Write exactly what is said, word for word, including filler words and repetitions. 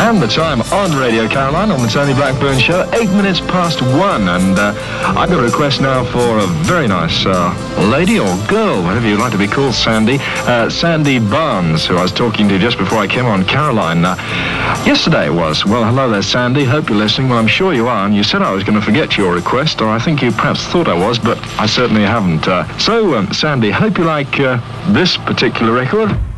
And the time on Radio Caroline on the Tony Blackburn Show, eight minutes past one. And uh, I've got a request now for a very nice uh, lady or girl, whatever you'd like to be called, Sandy. Uh, Sandy Barnes, who I was talking to just before I came on Caroline. Uh, yesterday it was. Well, hello there, Sandy. Hope you're listening. Well, I'm sure you are. And you said I was going to forget your request, or I think you perhaps thought I was, but I certainly haven't. Uh, so, um, Sandy, hope you like uh, this particular record.